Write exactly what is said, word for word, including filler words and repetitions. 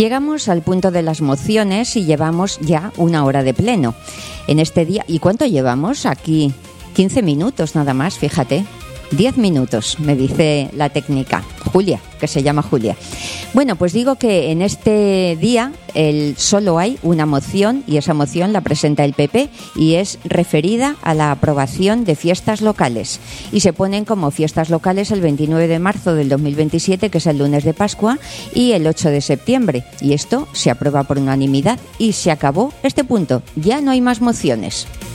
Llegamos al punto de las mociones y llevamos ya una hora de pleno en este día. ¿Y cuánto llevamos aquí? quince minutos nada más, fíjate. diez minutos, me dice la técnica. Julia, que se llama Julia. Bueno, pues digo que en este día el, solo hay una moción y esa moción la presenta el P P y es referida a la aprobación de fiestas locales. Y se ponen como fiestas locales el veintinueve de marzo del dos mil veintisiete, que es el lunes de Pascua, y el ocho de septiembre. Y esto se aprueba por unanimidad y se acabó este punto. Ya no hay más mociones.